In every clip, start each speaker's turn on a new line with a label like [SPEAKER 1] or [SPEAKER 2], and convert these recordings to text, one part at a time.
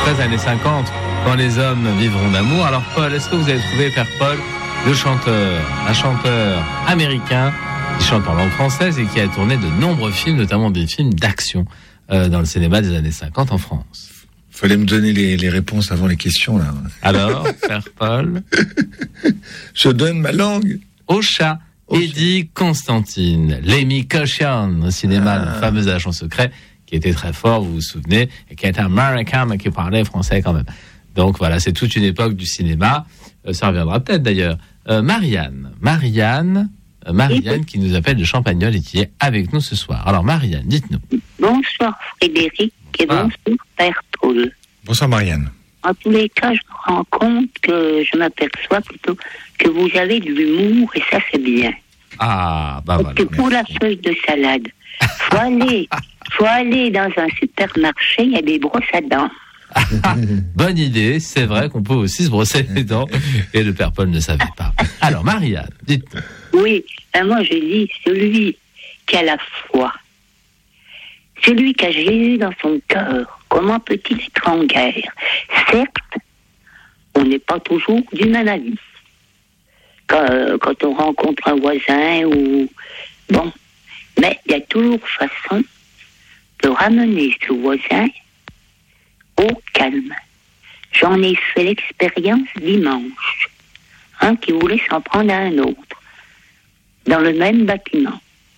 [SPEAKER 1] très années 50, quand les hommes vivront d'amour. Alors Paul, est-ce que vous avez trouvé, Père Paul, un chanteur américain qui chante en langue française et qui a tourné de nombreux films, notamment des films d'action dans le cinéma des années 50 en France?
[SPEAKER 2] Fallait me donner les réponses avant les questions, là.
[SPEAKER 1] Alors, Père Paul?
[SPEAKER 2] Je donne ma langue
[SPEAKER 1] Au chat. Eddie Constantine, Lemmy Caution au cinéma, le fameux agent secret qui était très fort, vous vous souvenez, et qui était américain mais qui parlait français quand même. Donc voilà, c'est toute une époque du cinéma. Ça reviendra peut-être d'ailleurs. Marianne qui nous appelle de Champagnole et qui est avec nous ce soir. Alors Marianne, dites-nous.
[SPEAKER 3] Bonsoir Frédéric et bonsoir Père Paul.
[SPEAKER 2] Bonsoir Marianne.
[SPEAKER 3] En tous les cas, je me rends compte que je m'aperçois plutôt que vous avez de l'humour et ça c'est bien.
[SPEAKER 1] Ah, bah voilà.
[SPEAKER 3] Parce que pour la feuille de salade, faut aller dans un supermarché, il y a des brosses à dents.
[SPEAKER 1] Bonne idée, c'est vrai qu'on peut aussi se brosser les dents et le Père Paul ne savait pas. Alors Marianne, dites-nous.
[SPEAKER 3] Oui, moi je dis celui qui a la foi, celui qui a Jésus dans son cœur, comment peut-il être en guerre? Certes, on n'est pas toujours du même avis. Quand on rencontre un voisin ou... Bon, mais il y a toujours façon de ramener ce voisin au calme. J'en ai fait l'expérience dimanche. Un qui voulait s'en prendre à un autre. Dans le même bâtiment.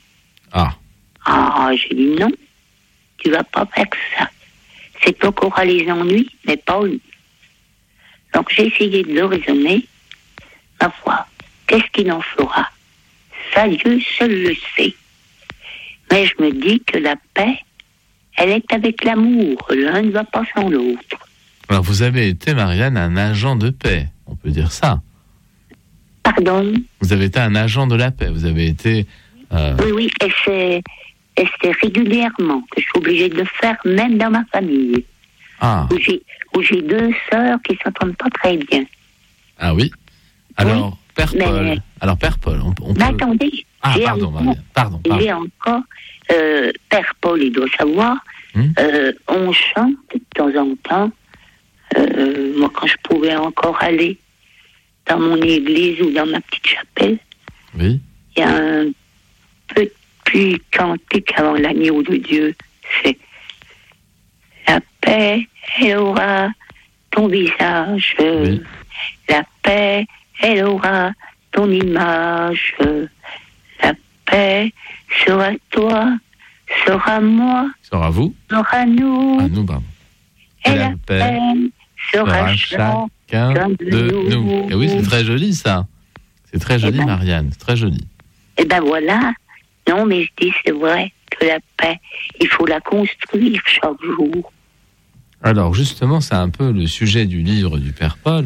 [SPEAKER 3] Ah, j'ai dit non, tu vas pas faire ça. C'est toi qui auras les ennuis, mais pas lui. Donc j'ai essayé de le raisonner. Ma foi, qu'est-ce qu'il en fera? Ça, Dieu seul le sait. Mais je me dis que la paix, elle est avec l'amour. L'un ne va pas sans l'autre.
[SPEAKER 1] Alors vous avez été, Marianne, un agent de paix, on peut dire ça.
[SPEAKER 3] Pardon?
[SPEAKER 1] Vous avez été un agent de la paix, vous avez été...
[SPEAKER 3] Oui, et c'est régulièrement que je suis obligée de le faire, même dans ma famille. Où j'ai deux sœurs qui ne s'entendent pas très bien.
[SPEAKER 1] Ah oui? Alors, oui, Père Paul, on peut...
[SPEAKER 3] Attendez.
[SPEAKER 1] Pardon.
[SPEAKER 3] J'ai encore... Père Paul, il doit savoir, on chante de temps en temps. Moi, quand je pouvais encore aller dans mon église ou dans ma petite chapelle,
[SPEAKER 1] oui,
[SPEAKER 3] il y a un petit cantique avant l'agneau de Dieu. C'est la paix, elle aura ton visage. Oui. La paix, elle aura ton image. La paix sera toi, sera moi,
[SPEAKER 1] sera vous,
[SPEAKER 3] sera nous.
[SPEAKER 1] À nous, pardon.
[SPEAKER 3] Et la paix sera chacun de nous.
[SPEAKER 1] Et oui, c'est très joli ça. C'est très joli, Marianne, c'est très joli.
[SPEAKER 3] Et ben voilà. Non, mais je dis, c'est vrai que la paix, il faut la construire chaque jour.
[SPEAKER 1] Alors justement, c'est un peu le sujet du livre du Père Paul.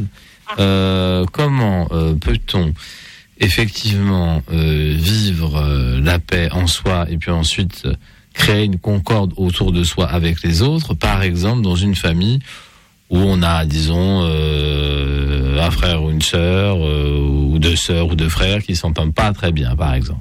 [SPEAKER 1] Comment peut-on effectivement vivre la paix en soi et puis ensuite créer une concorde autour de soi avec les autres, par exemple dans une famille où on a, disons, un frère ou une sœur, ou deux sœurs ou deux frères qui ne s'entendent pas très bien, par exemple.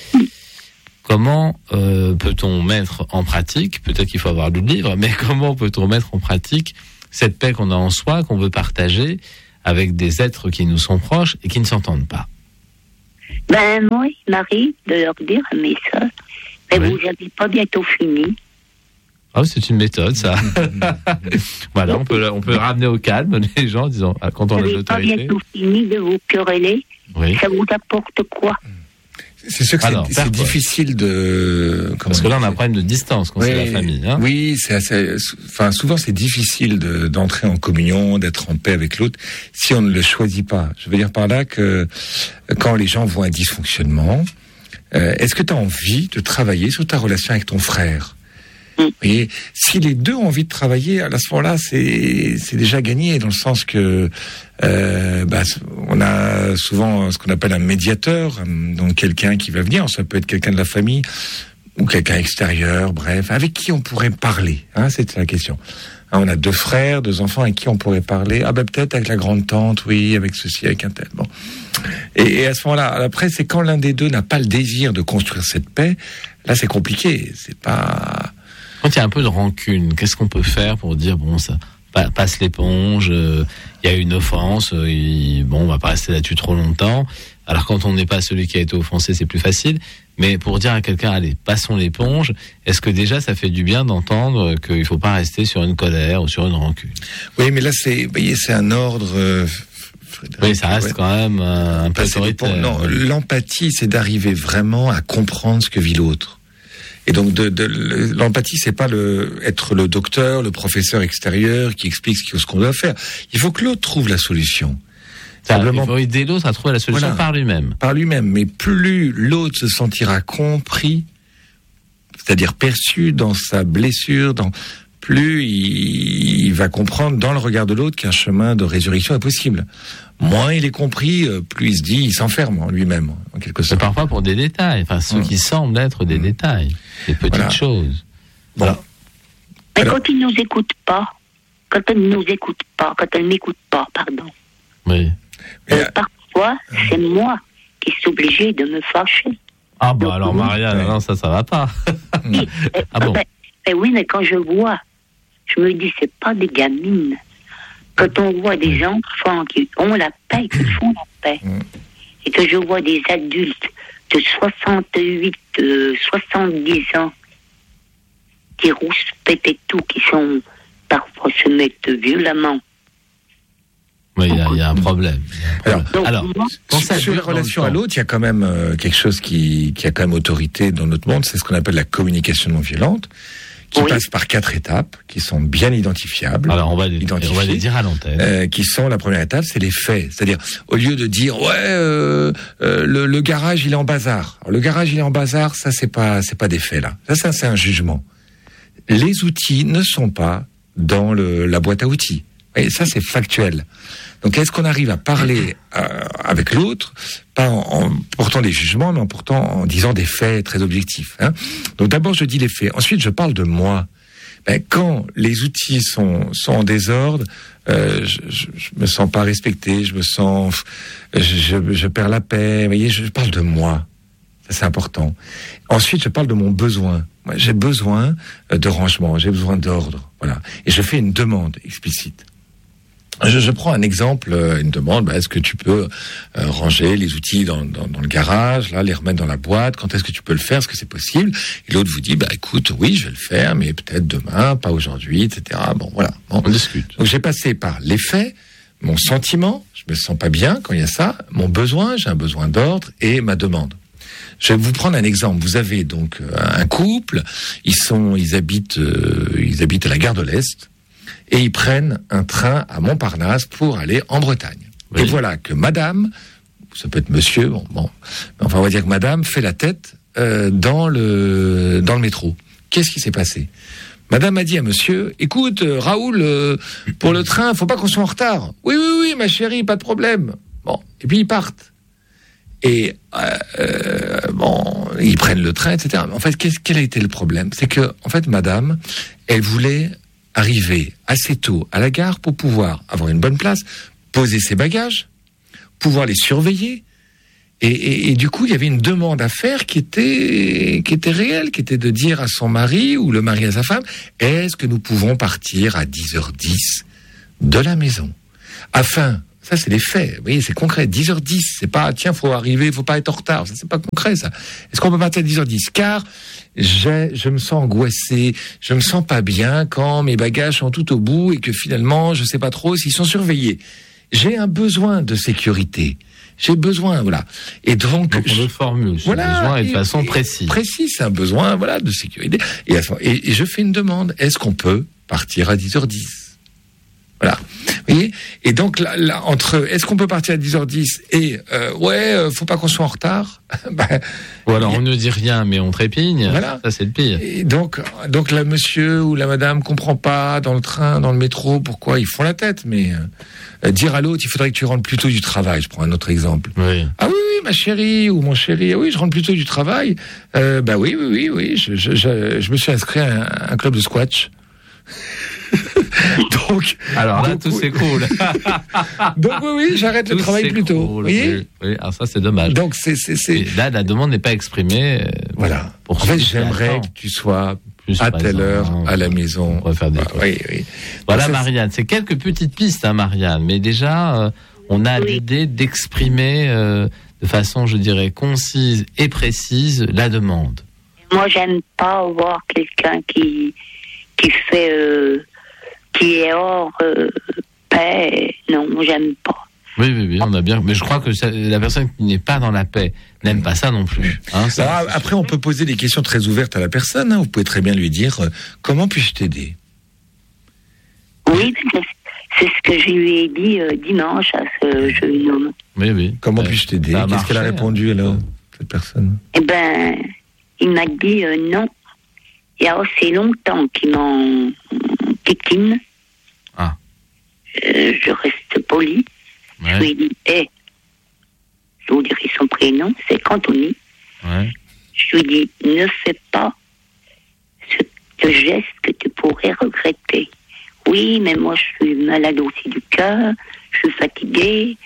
[SPEAKER 1] Comment peut-on mettre en pratique, peut-être qu'il faut avoir lu le livre, mais comment peut-on mettre en pratique cette paix qu'on a en soi, qu'on veut partager avec des êtres qui nous sont proches et qui ne s'entendent pas?
[SPEAKER 3] Ben moi, il m'arrive de leur dire à mes sœurs, mais oui, vous n'avez pas bientôt fini.
[SPEAKER 1] Ah, c'est une méthode, ça. Voilà, on peut ramener au calme les gens, disons, quand on a l'autorité.
[SPEAKER 3] Vous n'avez pas bientôt fini de vous quereller. Oui. Ça vous apporte quoi?
[SPEAKER 2] C'est sûr que c'est difficile de...
[SPEAKER 1] Parce que là, on a un problème de distance quand c'est la famille. Hein.
[SPEAKER 2] Oui, souvent c'est difficile d'entrer en communion, d'être en paix avec l'autre, si on ne le choisit pas. Je veux dire par là que quand les gens voient un dysfonctionnement, est-ce que tu as envie de travailler sur ta relation avec ton frère? Et si les deux ont envie de travailler, à ce moment-là, c'est déjà gagné, dans le sens que on a souvent ce qu'on appelle un médiateur, donc quelqu'un qui va venir, ça peut être quelqu'un de la famille ou quelqu'un extérieur, bref, avec qui on pourrait parler, hein, c'est la question. Hein, on a deux frères, deux enfants avec qui on pourrait parler, peut-être avec la grande-tante, oui, avec ceci, avec un tel, bon. Et à ce moment-là, après, c'est quand l'un des deux n'a pas le désir de construire cette paix, là c'est compliqué, c'est pas...
[SPEAKER 1] Quand il y a un peu de rancune, qu'est-ce qu'on peut faire pour dire, bon, ça, passe l'éponge, il y a une offense, on va pas rester là-dessus trop longtemps. Alors quand on n'est pas celui qui a été offensé, c'est plus facile. Mais pour dire à quelqu'un, allez, passons l'éponge, est-ce que déjà ça fait du bien d'entendre qu'il faut pas rester sur une colère ou sur une rancune?
[SPEAKER 2] Oui, mais là, c'est un ordre... Frédéric,
[SPEAKER 1] oui, ça reste quand même un peu autoritaire.
[SPEAKER 2] Non, l'empathie, c'est d'arriver vraiment à comprendre ce que vit l'autre. Et donc, l'empathie, c'est pas être le docteur, le professeur extérieur qui explique ce qu'on doit faire. Il faut que l'autre trouve la solution.
[SPEAKER 1] Simplement, il faut aider l'autre à trouver la solution par lui-même.
[SPEAKER 2] Par lui-même. Mais plus l'autre se sentira compris, c'est-à-dire perçu dans sa blessure, plus il va comprendre dans le regard de l'autre qu'un chemin de résurrection est possible. Moins il est compris, plus il se dit, il s'enferme en lui-même, en quelque sorte.
[SPEAKER 1] Mais parfois pour des détails, ce qui semble être des détails, des petites choses.
[SPEAKER 2] Bon.
[SPEAKER 3] Mais quand il nous écoute pas, quand elle m'écoute pas, pardon.
[SPEAKER 1] Oui.
[SPEAKER 3] Parfois, c'est moi qui suis obligée de me fâcher.
[SPEAKER 1] Ah bah donc, alors Maria, non, ça va pas.
[SPEAKER 3] Oui, mais quand je vois, je me dis, c'est pas des gamines. Quand on voit des enfants qui ont la paix, qui font la paix, et que je vois des adultes de 68, 70 ans, qui rouspètent et tout, qui sont parfois se mettent violemment.
[SPEAKER 1] Oui, il y a un problème.
[SPEAKER 2] Alors sur la relation à l'autre, il y a quand même quelque chose qui a quand même autorité dans notre monde, c'est ce qu'on appelle la communication non violente, qui passe par 4 étapes, qui sont bien identifiables.
[SPEAKER 1] Alors on va les dire à l'antenne.
[SPEAKER 2] Qui sont, la première étape, c'est les faits. C'est-à-dire, au lieu de dire, le garage, il est en bazar. Alors, le garage, il est en bazar, ça, c'est pas des faits, là. Ça, c'est un jugement. Les outils ne sont pas dans la boîte à outils. Et ça, c'est factuel. Donc, est-ce qu'on arrive à parler avec l'autre, pas en portant des jugements, mais en disant des faits très objectifs, hein. Donc, d'abord, je dis les faits. Ensuite, je parle de moi. Quand les outils sont en désordre, je me sens pas respecté, je perds la paix. Vous voyez, je parle de moi. Ça, c'est important. Ensuite, je parle de mon besoin. Moi, j'ai besoin de rangement, j'ai besoin d'ordre. Voilà. Et je fais une demande explicite. Je prends un exemple, une demande, est-ce que tu peux ranger les outils dans le garage, là, les remettre dans la boîte, quand est-ce que tu peux le faire, est-ce que c'est possible? Et l'autre vous dit, écoute, oui, je vais le faire, mais peut-être demain, pas aujourd'hui, etc. Bon, voilà. Bon.
[SPEAKER 1] On discute.
[SPEAKER 2] Donc j'ai passé par les faits, mon sentiment, je me sens pas bien quand il y a ça, mon besoin, j'ai un besoin d'ordre, et ma demande. Je vais vous prendre un exemple. Vous avez donc un couple, ils habitent à la gare de l'Est, et ils prennent un train à Montparnasse pour aller en Bretagne. Oui. Et voilà que madame, ça peut être monsieur, on va dire que madame fait la tête dans le métro. Qu'est-ce qui s'est passé? Madame a dit à monsieur, écoute, Raoul, pour le train, faut pas qu'on soit en retard. Oui, ma chérie, pas de problème. Bon, et puis ils partent. Et ils prennent le train, etc. En fait, quel a été le problème? C'est que, en fait, madame, elle voulait arriver assez tôt à la gare pour pouvoir avoir une bonne place, poser ses bagages, pouvoir les surveiller. Et du coup, il y avait une demande à faire qui était réelle, qui était de dire à son mari ou le mari à sa femme, est-ce que nous pouvons partir à 10h10 de la maison? Afin, ça c'est les faits, vous voyez, c'est concret, 10h10, c'est pas, tiens, faut arriver, faut pas être en retard, ça c'est pas concret ça. Est-ce qu'on peut partir à 10h10? Car je me sens angoissé, je me sens pas bien quand mes bagages sont tout au bout et que finalement, je sais pas trop s'ils sont surveillés. J'ai un besoin de sécurité. J'ai besoin, voilà. Et donc
[SPEAKER 1] on le formule, ce besoin de façon précise.
[SPEAKER 2] Précis, c'est un besoin, voilà, de sécurité. Et je fais une demande. Est-ce qu'on peut partir à 10h10? Voilà. Vous voyez? Et donc, là, entre, est-ce qu'on peut partir à 10h10 et, faut pas qu'on soit en retard?
[SPEAKER 1] Ou alors, on ne dit rien, mais on trépigne. Voilà. Ça, c'est le pire.
[SPEAKER 2] Et donc, la monsieur ou la madame comprend pas dans le train, dans le métro, pourquoi ils font la tête, mais, dire à l'autre, il faudrait que tu rentres plus tôt du travail. Je prends un autre exemple.
[SPEAKER 1] Oui.
[SPEAKER 2] Ah oui, ma chérie, ou mon chéri, oui, je rentre plus tôt du travail. Oui, je me suis inscrit à un club de squash. Donc,
[SPEAKER 1] alors là, tout c'est cool.
[SPEAKER 2] Donc oui, j'arrête le travail plus tôt.
[SPEAKER 1] Cool. Oui, alors ça c'est dommage.
[SPEAKER 2] Donc
[SPEAKER 1] là, la demande n'est pas exprimée.
[SPEAKER 2] Voilà. En fait, j'aimerais que tu sois
[SPEAKER 1] plus.
[SPEAKER 2] À telle heure, à la maison.
[SPEAKER 1] On pourrait faire des trucs.
[SPEAKER 2] Oui.
[SPEAKER 1] Voilà, Marianne. C'est quelques petites pistes, hein, Marianne. Mais déjà, on a l'idée d'exprimer de façon, je dirais, concise et précise la demande.
[SPEAKER 3] Moi, j'aime pas voir quelqu'un qui fait, qui est hors paix. Non, j'aime pas.
[SPEAKER 1] Oui, on a bien. Mais je crois que la personne qui n'est pas dans la paix n'aime pas ça non plus. Hein,
[SPEAKER 2] alors, après, on peut poser des questions très ouvertes à la personne. Hein. Vous pouvez très bien lui dire comment puis-je t'aider ?
[SPEAKER 3] Oui, c'est ce que je lui ai dit dimanche à ce jeune homme.
[SPEAKER 1] Oui.
[SPEAKER 2] Comment puis-je t'aider ? Qu'est-ce qu'elle a répondu alors, cette personne ?
[SPEAKER 3] Eh ben, il m'a dit non. Il y a assez longtemps qu'il m'en piquine.
[SPEAKER 1] Ah.
[SPEAKER 3] Je reste poli.
[SPEAKER 1] Ouais.
[SPEAKER 3] Je lui ai dit, je vous dirai son prénom, c'est Anthony.
[SPEAKER 1] Ouais.
[SPEAKER 3] Je lui ai dit, ne fais pas ce geste que tu pourrais regretter. Oui, mais moi je suis malade aussi du cœur, je suis fatiguée.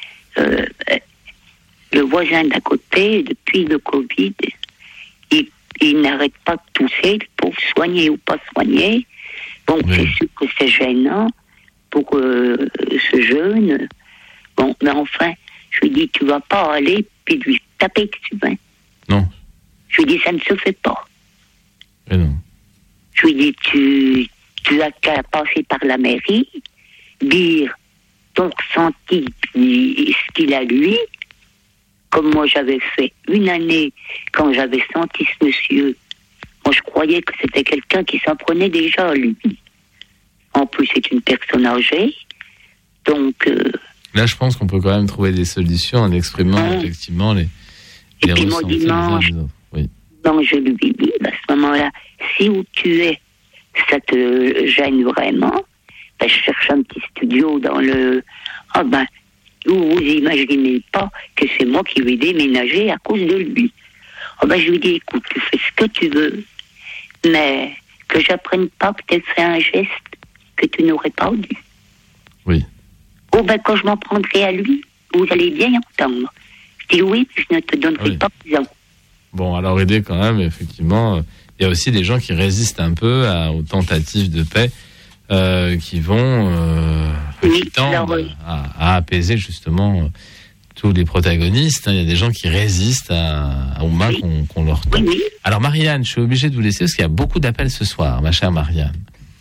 [SPEAKER 3] Le voisin d'à côté, depuis le Covid, il n'arrête pas de tousser pour soigner ou pas soigner. Bon,
[SPEAKER 1] oui.
[SPEAKER 3] C'est sûr que c'est gênant pour ce jeune. Bon, mais enfin, je lui dis, tu vas pas aller puis lui taper dessus. Hein.
[SPEAKER 1] Non.
[SPEAKER 3] Je lui dis, ça ne se fait pas.
[SPEAKER 1] Et non.
[SPEAKER 3] Je lui dis, tu as qu'à passer par la mairie, dire ton ressenti, puis ce qu'il a lui, comme moi j'avais fait une année quand j'avais senti ce monsieur. Moi je croyais que c'était quelqu'un qui s'en prenait déjà à lui. En plus c'est une personne âgée, donc...
[SPEAKER 1] Là je pense qu'on peut quand même trouver des solutions en exprimant effectivement les
[SPEAKER 3] et puis moi dimanche, donc je lui ai dit, à ce moment-là, si où tu es, ça te gêne vraiment, je cherche un petit studio dans le... vous imaginez pas que c'est moi qui vais déménager à cause de lui. Je lui dis, écoute, tu fais ce que tu veux, mais que j'apprenne pas que tu as fait un geste que tu n'aurais pas dû.
[SPEAKER 1] Oui.
[SPEAKER 3] Quand je m'en prendrai à lui, vous allez bien entendre. Je dis oui, je ne te donnerai pas raison.
[SPEAKER 1] Bon, alors aider quand même, effectivement, il y a aussi des gens qui résistent un peu aux tentatives de paix, qui vont tendent à apaiser justement tous les protagonistes. Il y a des gens qui résistent aux mains qu'on leur tend. Oui. Alors Marianne, je suis obligé de vous laisser parce qu'il y a beaucoup d'appels ce soir, ma chère Marianne.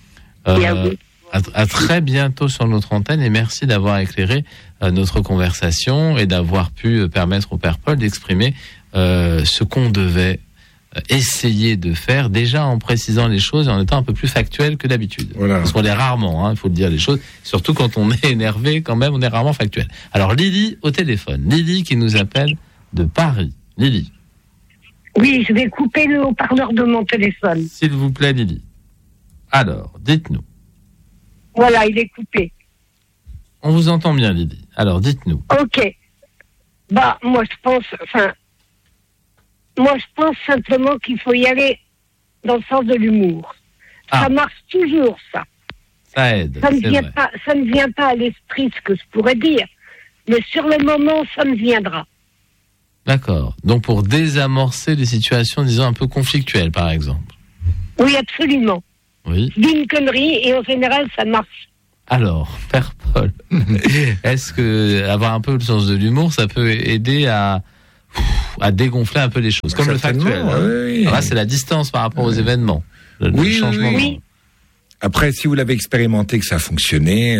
[SPEAKER 1] À très bientôt sur notre antenne et merci d'avoir éclairé notre conversation et d'avoir pu permettre au Père Paul d'exprimer ce qu'on devait essayer de faire, déjà en précisant les choses et en étant un peu plus factuel que d'habitude. Voilà. Parce qu'on est rarement, il faut le dire les choses, surtout quand on est énervé quand même, on est rarement factuel. Alors Lily au téléphone, Lily qui nous appelle de Paris. Lily.
[SPEAKER 4] Oui, je vais couper le haut-parleur de mon téléphone.
[SPEAKER 1] S'il vous plaît Lily. Alors, dites-nous.
[SPEAKER 4] Voilà, il est coupé.
[SPEAKER 1] On vous entend bien Lily. Alors, dites-nous.
[SPEAKER 4] Ok. Moi je pense simplement qu'il faut y aller dans le sens de l'humour. Ça marche toujours, ça.
[SPEAKER 1] Ça aide.
[SPEAKER 4] Ça ne vient pas à l'esprit ce que je pourrais dire, mais sur le moment, ça me viendra.
[SPEAKER 1] D'accord. Donc pour désamorcer des situations, disons, un peu conflictuelles, par exemple.
[SPEAKER 4] Oui, absolument.
[SPEAKER 1] Oui.
[SPEAKER 4] Je dis une connerie et en général, ça marche.
[SPEAKER 1] Alors, Père Paul, est-ce que avoir un peu le sens de l'humour, ça peut aider à dégonfler un peu les choses, comme le factuel.
[SPEAKER 2] Oui.
[SPEAKER 1] Alors là, c'est la distance par rapport aux événements. Le changement.
[SPEAKER 4] Oui.
[SPEAKER 2] Après, si vous l'avez expérimenté, que ça a fonctionné...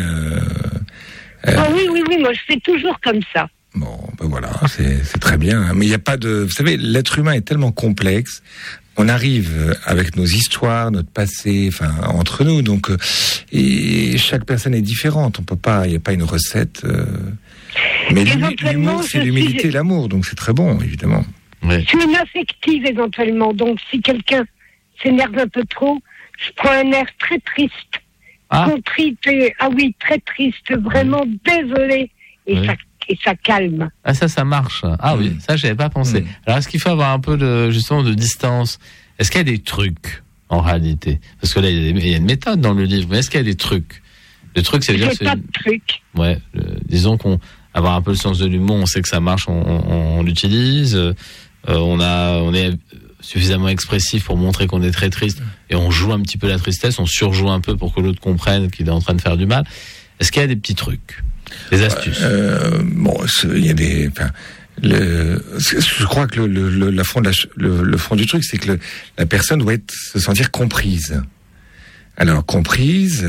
[SPEAKER 4] Oui, moi je fais toujours comme ça.
[SPEAKER 2] Bon, voilà, c'est très bien. Mais il n'y a pas de... Vous savez, l'être humain est tellement complexe. On arrive avec nos histoires, notre passé, entre nous. Donc, et chaque personne est différente. On peut pas... Il n'y a pas une recette... Mais l'humour, c'est l'humilité et l'amour, donc c'est très bon, évidemment.
[SPEAKER 4] Je suis une affective, éventuellement, donc si quelqu'un s'énerve un peu trop, je prends un air très triste, contrité, très triste, vraiment désolé, et ça calme.
[SPEAKER 1] Ah ça marche. Ah oui, ça j'avais pas pensé. Alors est-ce qu'il faut avoir un peu de distance ? Est-ce qu'il y a des trucs, en réalité ? Parce que là, il y a une méthode dans le livre, mais est-ce qu'il y a des trucs ? Le truc, c'est dire...
[SPEAKER 4] pas de trucs.
[SPEAKER 1] Ouais, disons qu'on... Avoir un peu le sens de l'humour, on sait que ça marche, on l'utilise. On est suffisamment expressif pour montrer qu'on est très triste. et on joue un petit peu la tristesse, on surjoue un peu pour que l'autre comprenne qu'il est en train de faire du mal. Est-ce qu'il y a des petits trucs, des astuces?
[SPEAKER 2] Il y a des... je crois que le fond du truc, c'est que la personne doit se sentir comprise. Alors, comprise...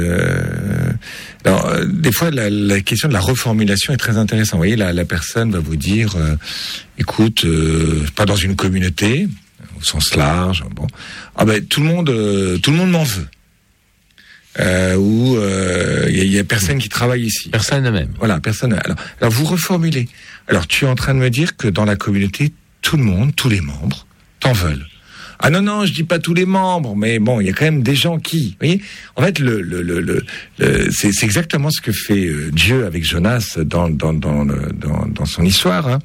[SPEAKER 2] des fois, la question de la reformulation est très intéressante. Vous voyez, la personne va vous dire, écoute, pas dans une communauté, au sens large, bon, tout le monde m'en veut. Il y a personne qui travaille ici.
[SPEAKER 1] Personne ne m'aime.
[SPEAKER 2] Voilà, personne. Alors vous reformulez. Alors tu es en train de me dire que dans la communauté, tout le monde, tous les membres, t'en veulent. Ah non, je dis pas tous les membres, mais bon, il y a quand même des gens qui, vous voyez, en fait, c'est exactement ce que fait Dieu avec Jonas dans son histoire, hein.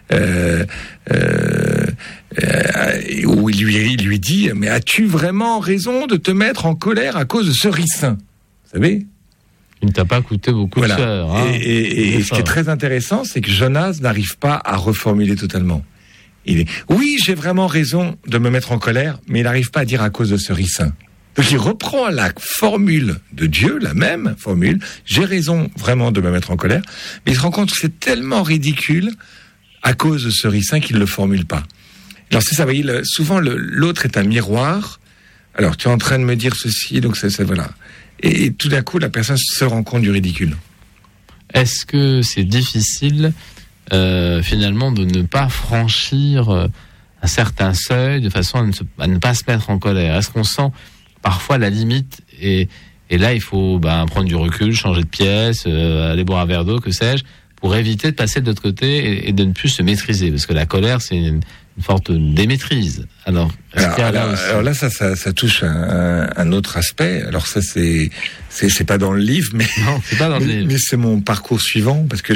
[SPEAKER 2] Où il lui dit, mais as-tu vraiment raison de te mettre en colère à cause de ce ricin? Vous savez?
[SPEAKER 1] Il ne t'a pas coûté beaucoup de sueur. Hein.
[SPEAKER 2] Et ce qui est très intéressant, c'est que Jonas n'arrive pas à reformuler totalement. Oui, j'ai vraiment raison de me mettre en colère, mais il n'arrive pas à dire à cause de ce ricin. Donc il reprend la formule de Dieu, la même formule, j'ai raison vraiment de me mettre en colère, mais il se rend compte que c'est tellement ridicule à cause de ce ricin qu'il ne le formule pas. Alors c'est ça, vous voyez, souvent l'autre est un miroir. Alors tu es en train de me dire ceci, donc c'est voilà. Et tout d'un coup, la personne se rend compte du ridicule.
[SPEAKER 1] Est-ce que c'est difficile finalement de ne pas franchir un certain seuil de façon à ne pas se mettre en colère? Est-ce qu'on sent parfois la limite et là il faut prendre du recul, changer de pièce, aller boire un verre d'eau, que sais-je, pour éviter de passer de l'autre côté et de ne plus se maîtriser, parce que la colère c'est une forte démaîtrise. Alors
[SPEAKER 2] là, ça touche un autre aspect. Alors ça, c'est pas dans le livre, mais
[SPEAKER 1] non, c'est pas dans le livre.
[SPEAKER 2] Mais c'est mon parcours suivant, parce que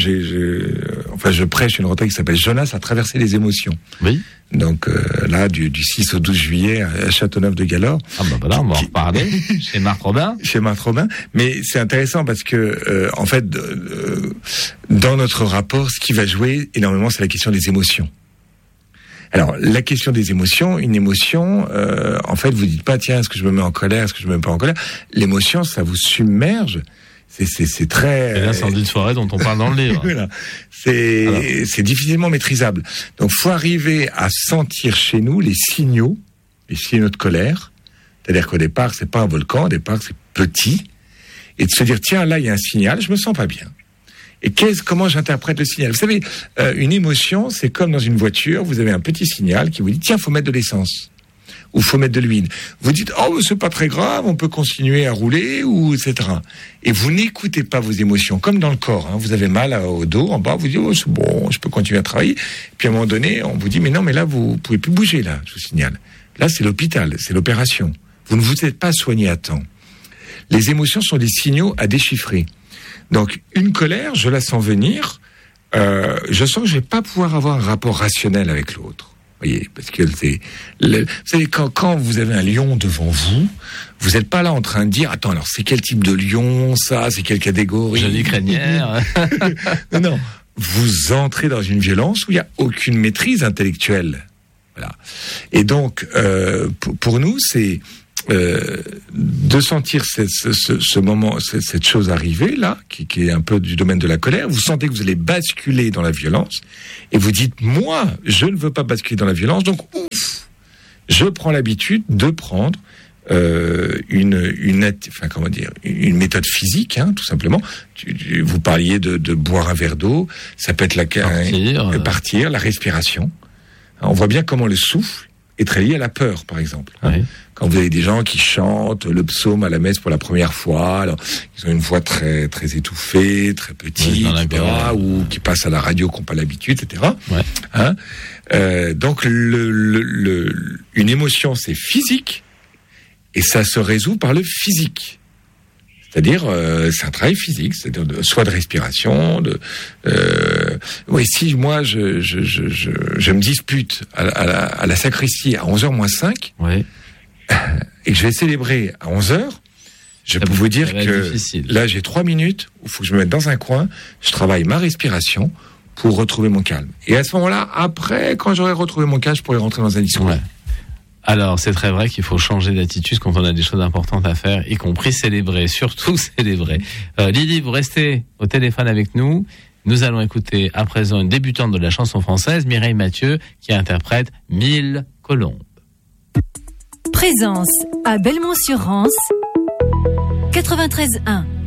[SPEAKER 2] je prêche une retraite qui s'appelle Jonas a traversé les émotions.
[SPEAKER 1] Oui.
[SPEAKER 2] Donc là, du 6 au 12 juillet à Châteauneuf-de-Galore.
[SPEAKER 1] Ah voilà, on va en reparler chez Marc Robin.
[SPEAKER 2] Chez Marc Robin. Mais c'est intéressant parce que en fait, dans notre rapport, ce qui va jouer énormément, c'est la question des émotions. Alors, la question des émotions, une émotion, en fait, vous dites pas, tiens, est-ce que je me mets en colère, est-ce que je me mets pas en colère? L'émotion, ça vous submerge. C'est très...
[SPEAKER 1] C'est l'incendie de forêt dont on parle dans le livre.
[SPEAKER 2] Voilà. C'est difficilement maîtrisable. Donc, faut arriver à sentir chez nous les signaux de colère. C'est-à-dire qu'au départ, c'est pas un volcan, au départ, c'est petit. Et de se dire, tiens, là, il y a un signal, je me sens pas bien. Et comment j'interprète le signal? Vous savez, une émotion, c'est comme dans une voiture, vous avez un petit signal qui vous dit, tiens, faut mettre de l'essence. Ou faut mettre de l'huile. Vous dites, oh, c'est pas très grave, on peut continuer à rouler, ou etc. Et vous n'écoutez pas vos émotions, comme dans le corps, hein. Vous avez mal au dos, en bas, vous dites, oh, c'est bon, je peux continuer à travailler. Puis à un moment donné, on vous dit, mais non, mais là, vous pouvez plus bouger, là, je vous signale. Là, c'est l'hôpital, c'est l'opération. Vous ne vous êtes pas soigné à temps. Les émotions sont des signaux à déchiffrer. Donc, une colère, je la sens venir, je sens que je vais pas pouvoir avoir un rapport rationnel avec l'autre. Vous voyez, parce que vous savez, quand vous avez un lion devant vous, vous n'êtes pas là en train de dire, attends, alors c'est quel type de lion, ça, c'est quelle catégorie?
[SPEAKER 1] Jolie crinière.
[SPEAKER 2] Non, vous entrez dans une violence où il n'y a aucune maîtrise intellectuelle. Voilà. Et donc, pour nous, c'est de sentir ce moment, cette chose arriver là, qui est un peu du domaine de la colère. Vous sentez que vous allez basculer dans la violence, et vous dites, moi, je ne veux pas basculer dans la violence, donc je prends l'habitude de prendre une méthode physique, hein, tout simplement. Vous parliez de boire un verre d'eau, ça peut être partir, la respiration. On voit bien comment le souffle est très lié à la peur, par exemple.
[SPEAKER 1] Oui.
[SPEAKER 2] Quand vous avez des gens qui chantent le psaume à la messe pour la première fois, alors ils ont une voix très très étouffée, très petite, etc., ou qui passent à la radio, qui n'ont pas l'habitude, etc.
[SPEAKER 1] Ouais.
[SPEAKER 2] Hein, donc une émotion, c'est physique, et ça se résout par le physique. C'est-à-dire, c'est un travail physique, c'est-à-dire soit de respiration, oui, si moi je me dispute à la sacristie à 11h moins 5,
[SPEAKER 1] ouais,
[SPEAKER 2] et que je vais célébrer à 11h, je peux vous dire que là j'ai 3 minutes où il faut que je me mette dans un coin, je travaille ma respiration pour retrouver mon calme. Et à ce moment-là, après, quand j'aurai retrouvé mon calme, je pourrai rentrer dans un discours.
[SPEAKER 1] Ouais. Alors, c'est très vrai qu'il faut changer d'attitude quand on a des choses importantes à faire, y compris célébrer, surtout célébrer. Lydie, vous restez au téléphone avec nous. Nous allons écouter à présent une débutante de la chanson française, Mireille Mathieu, qui interprète 1000 colombes.
[SPEAKER 5] Présence à Belmont-sur-Rance, 93.1.